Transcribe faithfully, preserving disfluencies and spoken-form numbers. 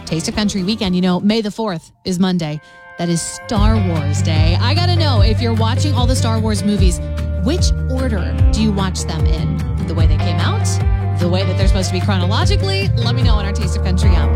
Taste of Country weekend. You know, May the fourth is Monday. That is Star Wars Day. I got to know, if you're watching all the Star Wars movies, which order do you watch them in? The way they came out? The way that they're supposed to be chronologically? Let me know on our Taste of Country app.